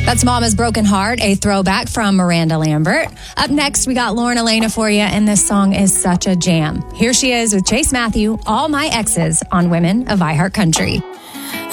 That's Mama's Broken Heart, a throwback from Miranda Lambert. Up next, we got Lauren Elena for you, and this song is such a jam. Here she is with Chase Matthew, All My Exes on Women of iHeart Country.